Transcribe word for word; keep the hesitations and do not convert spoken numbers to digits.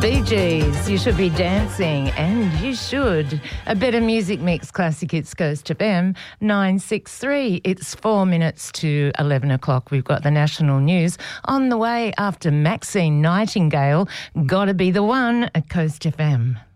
Bee Gees, you should be dancing, and you should. A better music mix, Classic Hits Coast F M, nine six three. It's four minutes to eleven o'clock. We've got the national news on the way after Maxine Nightingale. Gotta be the one at Coast F M.